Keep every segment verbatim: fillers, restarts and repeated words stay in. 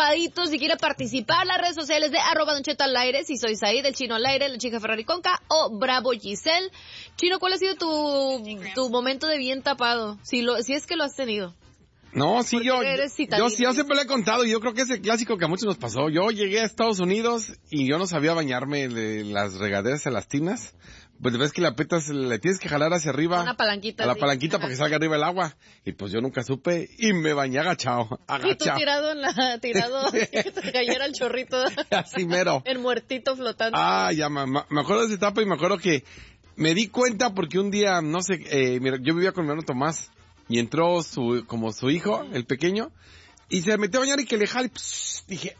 tapadito. Si quiere participar, las redes sociales de arroba Don Cheto al aire. Si soy Said, el Chino al aire, la chica Ferrari Conca o Bravo Giselle. Chino, ¿cuál ha sido tu, tu momento de bien tapado? Si, lo, si es que lo has tenido. No, sí, yo, yo, sí, yo siempre le he contado y yo creo que es el clásico que a muchos nos pasó. Yo llegué a Estados Unidos y yo no sabía bañarme de las regaderas a las tinas. Pues ves que la petas, le tienes que jalar hacia arriba. Una palanquita. A la sí. palanquita para que salga arriba el agua. Y pues yo nunca supe y me bañé agachado. agachado. Y tú tirado en la, tirado, que te cayera el chorrito. Así mero. El muertito flotando. Ah, ya, me, me acuerdo de esa etapa y me acuerdo que me di cuenta porque un día, no sé, eh, mira, yo vivía con mi hermano Tomás. Y entró su, como su hijo, el pequeño, y se metió a bañar y que le jale, pss, dije,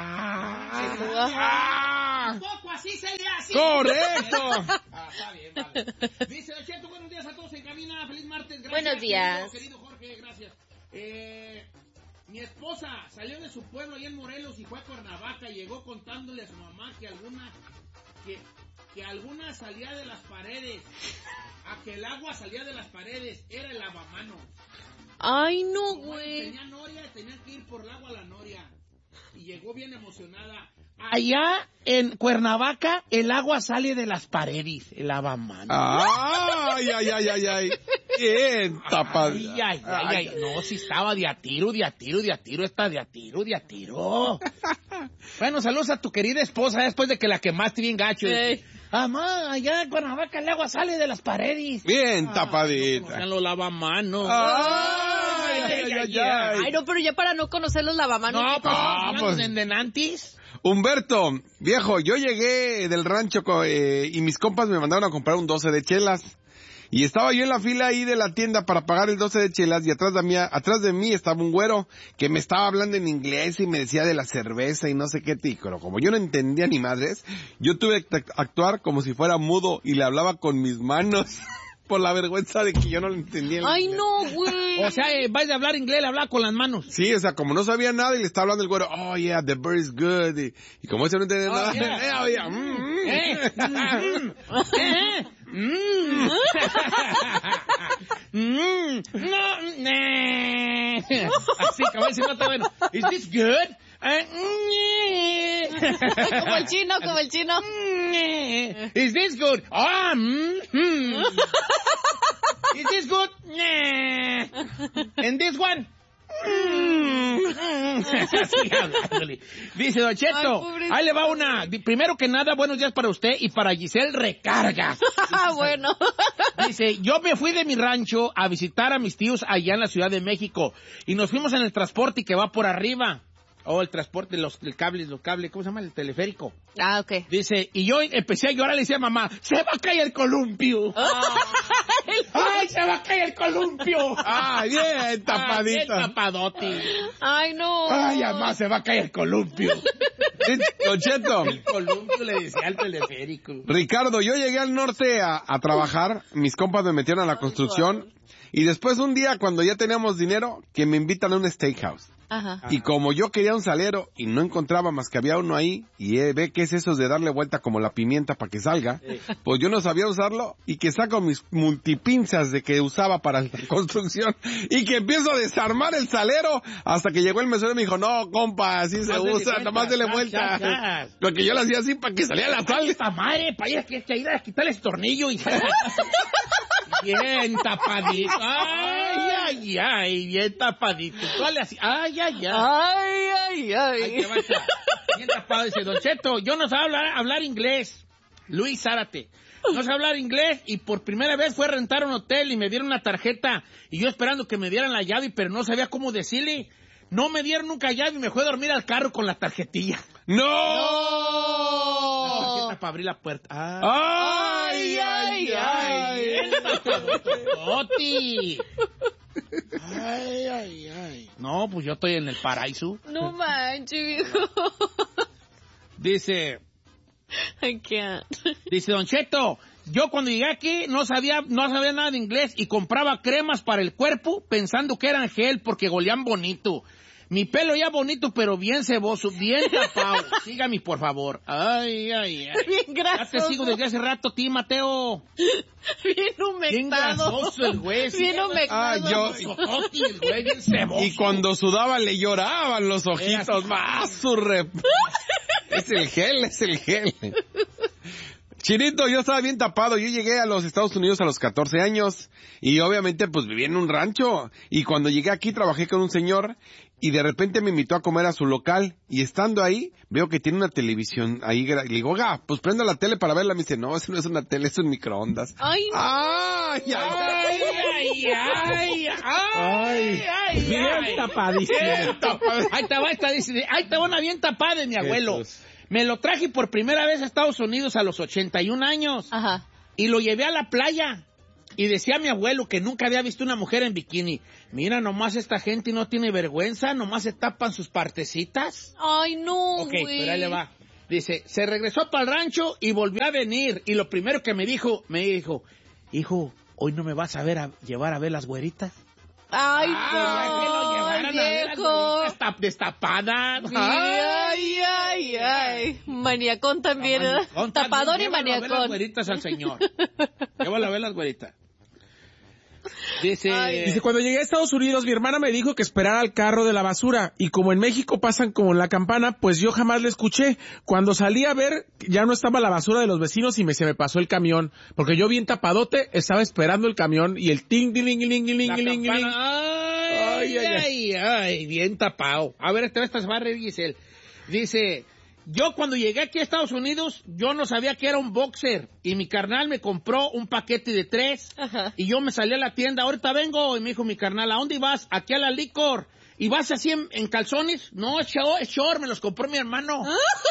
¡ah! ¡Ah! ¡Poco así se le hace! ¡Correcto! Ah, está bien, vale. Dice, Don Cheto, buenos días a todos en cabina, feliz martes, gracias. Buenos días. Querido, querido Jorge, gracias. Eh, mi esposa salió de su pueblo allá en Morelos y fue a Cuernavaca y llegó contándole a su mamá que alguna, que, que alguna salía de las paredes. A que el agua salía de las paredes, era el lavamanos. Ay, no, Como güey. tenía noria, tenían que ir por el agua a la noria. Y llegó bien emocionada. Allá en Cuernavaca, el agua sale de las paredes, el lavamanos. ¡Ay, ay, ay, ay, ay! Bien tapado. Ay, ay, ay, ay, no, si estaba de a tiro, de a tiro, de a tiro, está de a tiro, de a tiro. Bueno, saludos a tu querida esposa después de que la quemaste bien gacho. Hey. Mamá, allá en Cuernavaca el agua sale de las paredes. Bien Ay, tapadita. no, los lavamanos. Ay, ay, ay, ay. Ay, no, pero ya para no conocer los lavamanos. No, pues, Ah, no, pues. pues de Nantis. Humberto, viejo, yo llegué del rancho co- eh, y mis compas me mandaron a comprar un doce de chelas. Y estaba yo en la fila ahí de la tienda para pagar el doce de chelas y atrás de mí, atrás de mí estaba un güero que me estaba hablando en inglés y me decía de la cerveza y no sé qué, pero como yo no entendía ni madres, yo tuve que actuar como si fuera mudo y le hablaba con mis manos por la vergüenza de que yo no lo entendía. el Ay, inglés. no, güey. O sea, eh, vais a hablar inglés, le hablaba con las manos. Sí, o sea, como no sabía nada y le estaba hablando el güero, oh yeah, the bird is good. Y, y como ese no entendía Oh, nada, yeah. eh, oh, yeah, mm, mm. Eh, mm, eh, mm. Mm, no, nah. Así, como si no está bueno. Is this good? Eh, Como el chino, como el chino. Is this good? Ah, mm, mm. Is this good? Nah. And this one? Así hablándole. Dice Don Cheto, Ay, pobrecito. ahí le va una. Di- Primero que nada, buenos días para usted y para Giselle Recarga. Ah, bueno. Dice, yo me fui de mi rancho a visitar a mis tíos allá en la Ciudad de México y nos fuimos en el transporte que va por arriba. Oh, el transporte, los el cables, los cables, ¿cómo se llama? El teleférico. Ah, ok. Dice, y yo empecé a llorar, le decía a mamá, se va a caer el columpio. ¡Ay, se va a caer el columpio! Ah, bien Ah, bien tapadita. tapadote. Ay, no. Ay, mamá, se va a caer el columpio. Don Cheto, El columpio le decía al teleférico. Ricardo, yo llegué al norte a, a trabajar, mis compas me metieron a la construcción y después un día cuando ya teníamos dinero, que me invitan a un steakhouse. Ajá. Y como yo quería un salero y no encontraba más que había uno ahí, y eh, ve que es eso de darle vuelta como la pimienta para que salga, pues yo no sabía usarlo y que saco mis multipinzas de que usaba para la construcción y que empiezo a desarmar el salero hasta que llegó el mesero y me dijo, no, compa, así se Nomás dele usa, vuelta, nomás dele chas, vuelta. chas, chas. Porque yo lo hacía así para que saliera la sal. Esta madre, para ir a, ir a quitarle ese tornillo y... Bien tapadito. Ay, ay, ay, bien tapadito. Dale así. Ay, ay, ay. Ay, ay, Ay, ay. qué bacha. Bien tapado, dice Don Cheto, yo no sé hablar, hablar inglés. Luis Zárate. No sé hablar inglés y por primera vez fue a rentar un hotel y me dieron una tarjeta y yo esperando que me dieran la llave, pero no sabía cómo decirle. No me dieron nunca llave y me fue a dormir al carro con la tarjetilla. ¡No! La tarjeta para abrir la puerta. Ah. ¡Ay, ay, ay! ¡Toti! Ay, ay, ay. No, pues yo estoy en el paraíso. No manches, viejo. Dice, I can't. dice Don Cheto, yo cuando llegué aquí no sabía, no sabía nada de inglés y compraba cremas para el cuerpo pensando que eran gel porque golían bonito. Mi pelo ya bonito, pero bien ceboso, bien tapado. Sígame, por favor. Ay, ay, ay. Bien Ya grasoso. te sigo desde hace rato, ti, Mateo. Bien humectado. Bien grasoso el güey. sí. Bien humectado. Ah, yo- Los ojotes, el güey, bien ceboso. Y cuando sudaba le lloraban los ojitos. Más su rep. Es el gel, es el gel. Chinito, yo estaba bien tapado. Yo llegué a los Estados Unidos a los catorce años y obviamente pues vivía en un rancho. Y cuando llegué aquí trabajé con un señor y de repente me invitó a comer a su local. Y estando ahí, veo que tiene una televisión ahí. gra- Le digo, oiga, pues prenda la tele para verla. Me dice, no, eso no es una tele, es un microondas. Ay, no. ¡Ay, ay, Ay, ay, ay, ay, ay, Bien ay. tapadísimo. Bien tapado. Ahí te va, esta, dice, ahí te va una bien tapada de mi abuelo. Me lo traje por primera vez a Estados Unidos a los ochenta y un años Ajá. y lo llevé a la playa. Y decía mi abuelo que nunca había visto una mujer en bikini. Mira, nomás esta gente no tiene vergüenza, nomás se tapan sus partecitas. Ay, no, Ok, güey. pero ahí le va. Dice, se regresó para el rancho y volvió a venir. Y lo primero que me dijo, me dijo, hijo, ¿hoy no me vas a ver a llevar a ver las güeritas? Ay, Ah, que lo llevaran a ver las viejo. güeritas tap- destapadas. Sí, ay, ay, ay. Maniacón también, ¿verdad? Con- Tapador y llévalo a ver las maniacón. güeritas al señor. Llévalo a ver las güeritas. Dice, Ay. Dice, cuando llegué a Estados Unidos, mi hermana me dijo que esperara al carro de la basura. Y como en México pasan como la campana, pues yo jamás le escuché. Cuando salí a ver, ya no estaba la basura de los vecinos y me, se me pasó el camión. Porque yo bien tapadote, estaba esperando el camión y el ting, ting, ting, ting, ting, la ting, ting, ting. campana. Ay, ay, ay, ay, bien tapado. A ver, esta vez se va a reír Giselle. Dice, yo cuando llegué aquí a Estados Unidos, yo no sabía que era un boxer. Y mi carnal me compró un paquete de tres. Ajá. Y yo me salí a la tienda, ahorita vengo. Y me dijo mi carnal, ¿a dónde vas? Aquí a la licor. ¿Y vas así en, en calzones? No, es short, es short, me los compró mi hermano.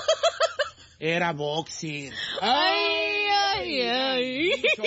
Era boxer. Ay, ay, ay.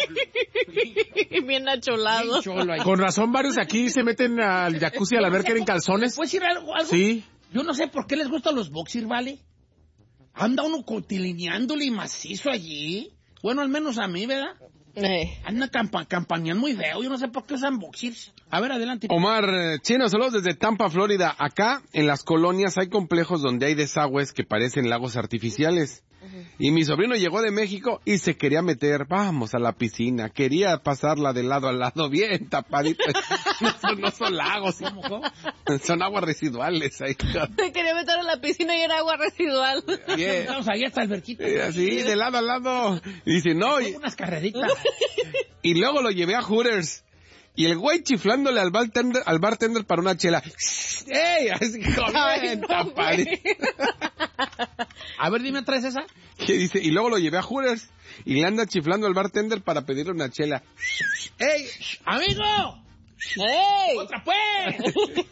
Bien acholado. Bien cholo ahí. Con razón, varios aquí se meten al jacuzzi a la alberca en calzones. ¿Puedes decir algo? algo? Sí. Yo no sé por qué les gustan los boxers, ¿vale? Anda uno cotilineándole y macizo allí. Bueno, al menos a mí, ¿verdad? Eh. Anda campa campañan muy feo. Yo no sé por qué usan boxers. A ver, adelante. Omar, eh, Chino, saludos desde Tampa, Florida. Acá, en las colonias, hay complejos donde hay desagües que parecen lagos artificiales. Y mi sobrino llegó de México y se quería meter, vamos, a la piscina. Quería pasarla de lado a lado, bien tapadito. No son, no son lagos, son aguas residuales. Ahí. Se quería meter a la piscina y era agua residual. Bien. Vamos allá está Alberquito. Eh, Así, de lado a lado. Y dice, no, y, Unas carreritas. y luego lo llevé a Hooters. Y el güey chiflándole al bartender, al bartender para una chela. ¡Ey! Así, Ay, joder, no, tapadito. A ver, dime, ¿traes esa? Y dice, y luego lo llevé a Hooters. Y le anda chiflando al bartender para pedirle una chela. ¡Ey! ¡Amigo! ¡Ey! ¡Otra pues!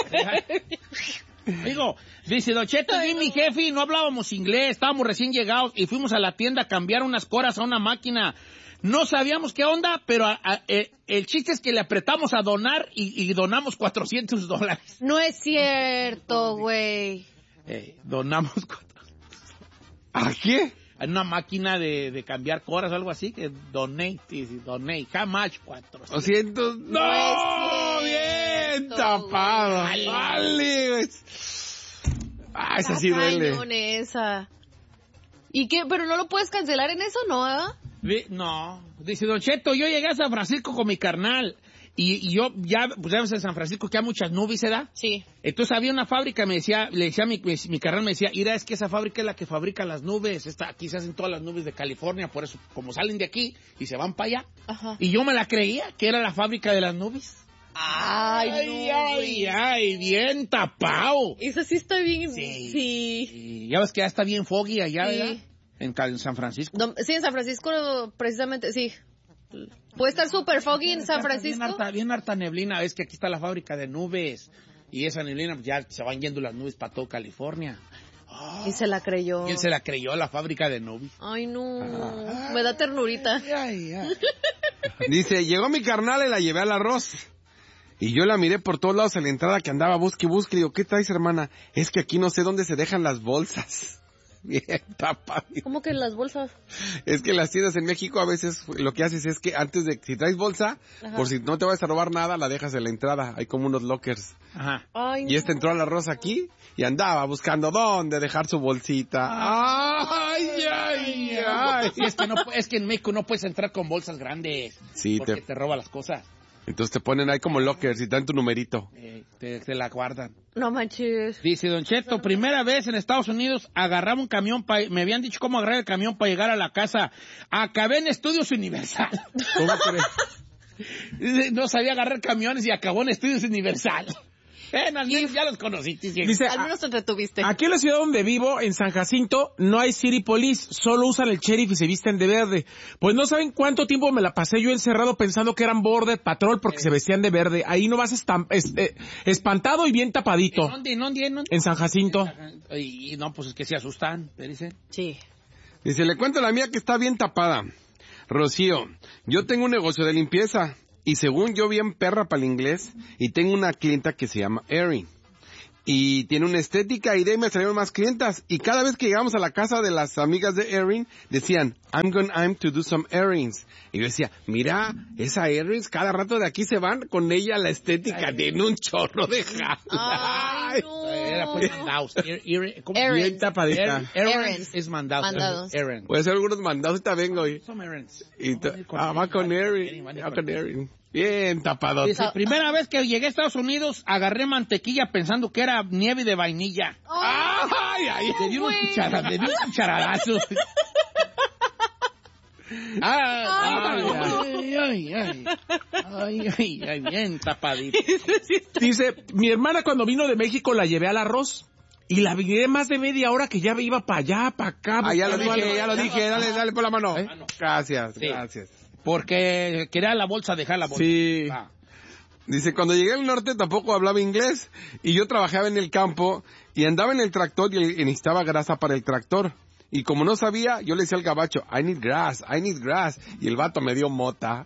Digo, dice Don Cheto, vi mi jefe y no hablábamos inglés, estábamos recién llegados y fuimos a la tienda a cambiar unas coras a una máquina. No sabíamos qué onda, pero a, a, eh, el chiste es que le apretamos a donar y, y donamos cuatrocientos dólares. No es cierto, güey. Eh, donamos cuatrocientos. ¿A qué? En una máquina de, de cambiar coras o algo así, que donate, dice, donate, how much? cuatrocientos. doscientos. ¡No! No es ¡Bien cierto, tapado! güey. ¡Vale! güey. Ah, esa sí Está duele. cañón esa. ¿Y qué? ¿Pero no lo puedes cancelar en eso, no? ¿Ah? Di- No, dice Don Cheto, yo llegué a San Francisco con mi carnal y, y yo ya, pues ya ves en San Francisco que hay muchas nubes, ¿verdad? Sí. Entonces había una fábrica, me decía, le decía a mi, mi, mi carnal, me decía, mira, es que esa fábrica es la que fabrica las nubes, esta, aquí se hacen todas las nubes de California, por eso, como salen de aquí y se van para allá. Ajá. Y yo me la creía que era la fábrica de las nubes. Ay, ay, no, ay, güey. ay, bien tapado. Esa sí está bien. Sí. Sí. Y ya ves que ya está bien foggy allá, Sí. ¿verdad? En, Cal- en San Francisco. No, sí, en San Francisco, precisamente, sí. Puede estar super foggy en San Bien Francisco. harta, bien harta neblina, es que aquí está la fábrica de nubes. Y esa neblina, pues ya se van yendo las nubes para todo California. Y se la creyó. ¿Quién se la creyó, la fábrica de nubes? Ay, no. Me da ternurita. Ay, ay. Dice, llegó mi carnal y la llevé al arroz. Y yo la miré por todos lados en la entrada que andaba busque y busque. Y digo, ¿qué traes, hermana? Es que aquí no sé dónde se dejan las bolsas. Bien tapadito. ¿Cómo que las bolsas? Es que las tiendas en México a veces lo que haces es que antes de, si traes bolsa, Ajá. por si no te vas a robar nada, la dejas en la entrada. Hay como unos lockers. Ajá. Ay, Y este entró a la Rosa aquí y andaba buscando dónde dejar su bolsita. ¡Ay, ay, ay! Sí, es que, no, es que en México no puedes entrar con bolsas grandes. Sí, porque te- te, roba las cosas. Entonces te ponen ahí como lockers y te dan tu numerito. Eh, te, te la guardan. no manches. Dice Don Cheto, primera vez en Estados Unidos agarraba un camión, pa, me habían dicho cómo agarrar el camión para llegar a la casa. Acabé en Estudios Universal. ¿Cómo crees? Dice, no sabía agarrar camiones y acabó en Estudios Universal. Bueno, al menos ya los conociste. Diego. Dice, Al menos te entretuviste. aquí en la ciudad donde vivo, en San Jacinto, no hay city police, solo usan el sheriff y se visten de verde. Pues no saben cuánto tiempo me la pasé yo encerrado pensando que eran border patrol porque se vestían de verde. Ahí no vas estam- es- eh, espantado y bien tapadito. ¿En dónde? ¿En dónde? ¿En dónde? En San Jacinto. Y no, pues es que se asustan, te dice. Sí. Dice, le cuento a la mía que está bien tapada. Rocío, yo tengo un negocio de limpieza y según yo bien perra para el inglés y tengo una clienta que se llama Erin. Y tiene una estética y de ahí me salieron más clientas. Y cada vez que llegamos a la casa de las amigas de Erin, decían, I'm going I'm to do some earrings. Y yo decía, mira, esa earrings cada rato de aquí se van con ella la estética. Tiene un chorro de jala. Ay, no. Era pues mandados. Er- er- ¿cómo? Errands. Bien tapadita. Er- errands Errands. es mandados. Mandados. Errands. Puede ser algunos mandados, ahorita vengo. Y, Some errands. y to- Van a ir con ah, va Erin, con van a ir Erin. van a ir Va con con Erin. Bien tapado. Dice, primera vez que llegué a Estados Unidos, agarré mantequilla pensando que era nieve de vainilla. Ay, ay, Le di unos güey. cucharadas, le di un cucharadazo. Ay, ay, ay, ay, ay, ay, ay, ay, bien tapadito. Dice, mi hermana cuando vino de México la llevé al arroz y la vine más de media hora que ya iba para allá, para acá. Ah, ya lo buscando dije, algo. ya lo dije. Dale, dale por la mano. ¿Eh? Gracias, Sí. gracias. Porque quería la bolsa, dejar la bolsa. Sí. Ah. Dice, cuando llegué al norte tampoco hablaba inglés y yo trabajaba en el campo y andaba en el tractor y y necesitaba grasa para el tractor. Y como no sabía, yo le decía al gabacho, I need grass, I need grass. Y el vato me dio mota.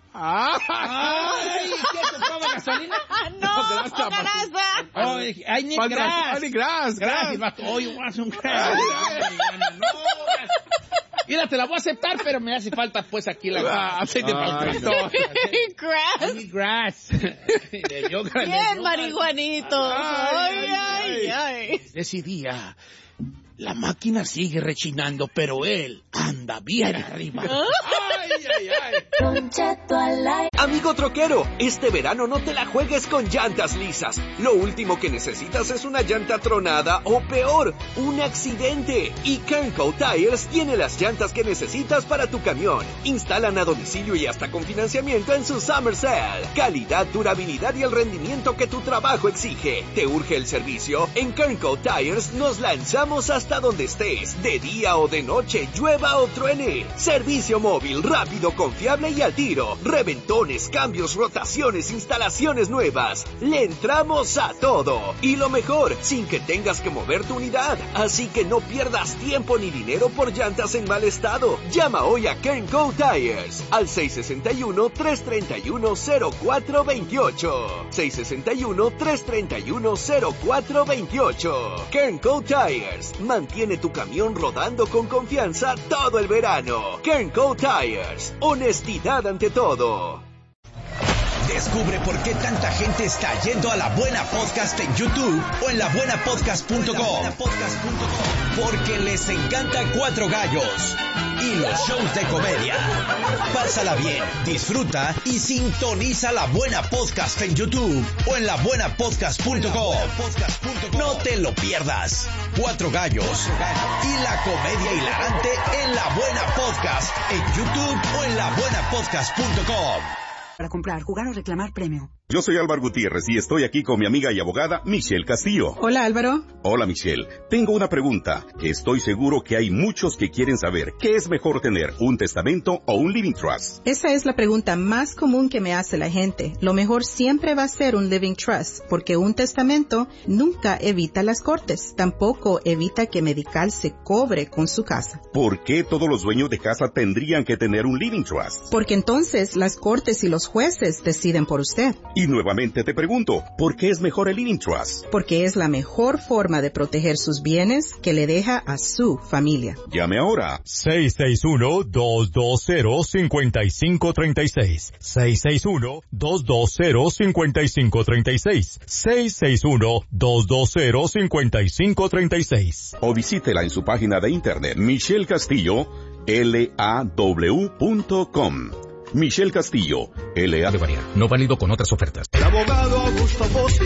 Ay, ¿qué compraba gasolina? Ah, no, grasa, grasa. Oh, dije, I need Falta- grass. I need grass, Grass. grass. El vato, oh, you want some grass. No, mira, te la voy a aceptar, pero me hace falta pues aquí la Ah, aceite para el Ay, tractor. I Grass. need grass. Le dio- le Bien, dio- marihuanito. Ay, ay, ay. Ese día, la máquina sigue rechinando, pero él anda bien arriba. Ay, ay, ay. Don Cheto al aire. Amigo troquero, este verano no te la juegues con llantas lisas. Lo último que necesitas es una llanta tronada o peor, un accidente. Y Kernco Tires tiene las llantas que necesitas para tu camión. Instalan a domicilio y hasta con financiamiento en su Summer Sale. Calidad, durabilidad y el rendimiento que tu trabajo exige. ¿Te urge el servicio? En Kernco Tires nos lanzamos hasta donde estés, de día o de noche, llueva o truene. Servicio móvil, rápido, confiable y al tiro. Reventones, cambios, rotaciones, instalaciones nuevas. Le entramos a todo. Y lo mejor, sin que tengas que mover tu unidad. Así que no pierdas tiempo ni dinero por llantas en mal estado. Llama hoy a Kernco Tires al seis seis uno, tres tres uno, cero cuatro dos ocho. seis seis uno, tres tres uno, cero cuatro dos ocho. Kernco Tires. Mantiene tu camión rodando con confianza todo el verano. Kernco Tires. Honestidad ante todo. Descubre por qué tanta gente está yendo a La Buena Podcast en YouTube o en la buena podcast punto com. Porque les encanta Cuatro Gallos y los shows de comedia. Pásala bien, disfruta y sintoniza La Buena Podcast en YouTube o en la buena podcast punto com. No te lo pierdas. Cuatro Gallos y la comedia hilarante en La Buena Podcast en YouTube o en la buena podcast punto com. Para comprar, jugar o reclamar premio. Yo soy Álvaro Gutiérrez y estoy aquí con mi amiga y abogada Michelle Castillo. Hola, Álvaro. Hola Michelle, tengo una pregunta que estoy seguro que hay muchos que quieren saber. ¿Qué es mejor tener, un testamento o un living trust? Esa es la pregunta más común que me hace la gente. Lo mejor siempre va a ser un living trust, porque un testamento nunca evita las cortes. Tampoco evita que Medical se cobre con su casa. ¿Por qué todos los dueños de casa tendrían que tener un living trust? Porque entonces las cortes y los jueces deciden por usted. ¿Y Y nuevamente te pregunto, ¿por qué es mejor el Living Trust? Porque es la mejor forma de proteger sus bienes que le deja a su familia. Llame ahora. seis seis uno, dos dos cero, cinco cinco tres seis. seis seis uno, dos dos cero, cinco cinco tres seis. seis seis uno, dos dos cero, cinco cinco tres seis. O visítela en su página de internet Michelle Castillo, L A W punto com. Michelle Castillo, L A de variar. No válido con otras ofertas. El abogado Augusto Fossi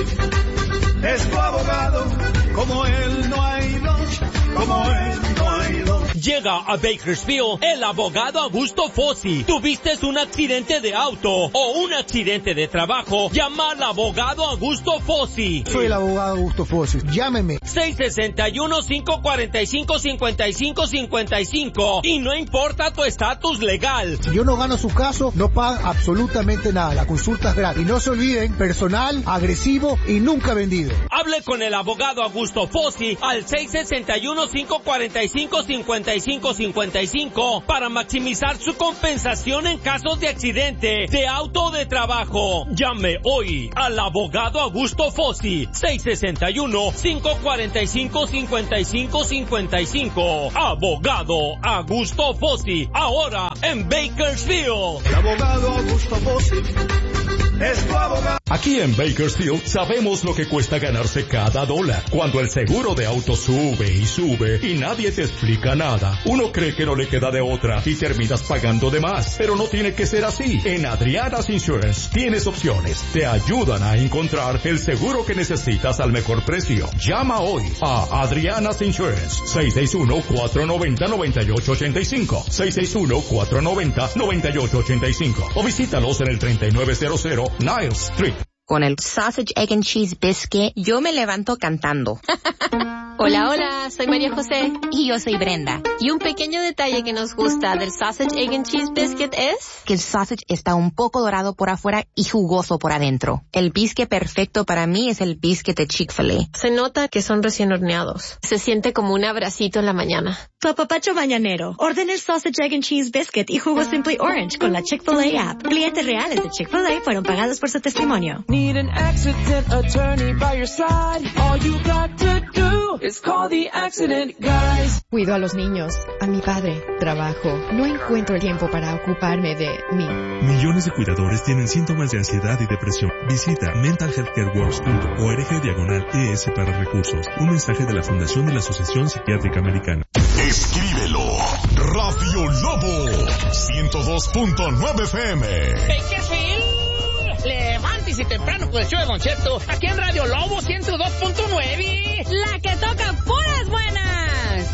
es tu abogado, como él no hay dos, como él no hay dos. Llega a Bakersfield el abogado Augusto Fossi. ¿Tuviste un accidente de auto o un accidente de trabajo? Llama al abogado Augusto Fossi. Soy el abogado Augusto Fossi. Llámeme. seis seis uno, cinco cuatro cinco, cinco cinco cinco cinco. Y no importa tu estatus legal. Si yo no gano su caso, no pagan absolutamente nada. La consulta es gratis. Y no se olviden, personal, agresivo y nunca vendido. Hable con el abogado Augusto Fossi al seis seis uno, cinco cuatro cinco, cinco cinco cinco cinco para maximizar su compensación en casos de accidente de auto o de trabajo. Llame hoy al abogado Augusto Fossi. seis seis uno, cinco cuatro cinco, cinco cinco cinco cinco. Abogado Augusto Fossi. Ahora en Bakersfield. El abogado Augusto Fossi es tu abogado. Aquí en Bakersfield sabemos lo que cuesta ganarse cada dólar. Cuando el seguro de auto sube y sube y nadie te explica nada, uno cree que no le queda de otra y terminas pagando de más. Pero no tiene que ser así. En Adriana's Insurance tienes opciones. Te ayudan a encontrar el seguro que necesitas al mejor precio. Llama hoy a Adriana's Insurance. seis seis uno, cuatro nueve cero, nueve ocho ocho cinco. seis seis uno, cuatro nueve cero, nueve ocho ocho cinco. O visítalos en el treinta y nueve cero cero Niles Street. Con el Sausage, Egg and Cheese Biscuit, yo me levanto cantando. Hola, hola, soy María José. Y yo soy Brenda. Y un pequeño detalle que nos gusta del Sausage, Egg and Cheese Biscuit es... que el sausage está un poco dorado por afuera y jugoso por adentro. El biscuit perfecto para mí es el biscuit de Chick-fil-A. Se nota que son recién horneados. Se siente como un abracito en la mañana. Tu apapacho mañanero. Ordena el Sausage, Egg and Cheese Biscuit y jugo Simply Orange con la Chick-fil-A app. Clientes reales de Chick-fil-A fueron pagados por su testimonio. Need an accident attorney by your side. All you got to do is call the accident guys. Cuido a los niños, a mi padre, trabajo. No encuentro tiempo para ocuparme de mí. Millones de cuidadores tienen síntomas de ansiedad y depresión. Visita mental health care works punto org diagonal E S para recursos. Un mensaje de la Fundación de la Asociación Psiquiátrica Americana. Escríbelo. Radio Lobo ciento dos punto nueve F M. Levántese temprano con el show de Don Cheto, aquí en Radio Lobo ciento dos punto nueve. La que toca puras buenas.